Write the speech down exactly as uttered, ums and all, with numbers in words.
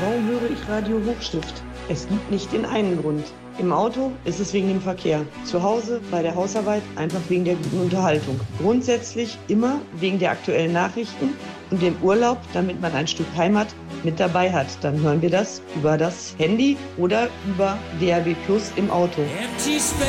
Warum höre ich Radio Hochstift? Es gibt nicht den einen Grund. Im Auto ist es wegen dem Verkehr. Zu Hause bei der Hausarbeit einfach wegen der guten Unterhaltung. Grundsätzlich immer wegen der aktuellen Nachrichten und dem Urlaub, damit man ein Stück Heimat mit dabei hat. Dann hören wir das über das Handy oder über D A B Plus im Auto.